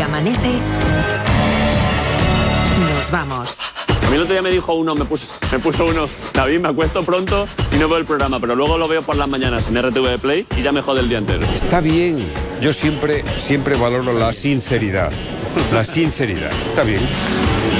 amanece, nos vamos. A mí el otro día me dijo uno, me puso uno, David, me acuesto pronto y no veo el programa, pero luego lo veo por las mañanas en RTV Play y ya me jode el día entero. Está bien. Yo siempre valoro la sinceridad. La sinceridad. Está bien.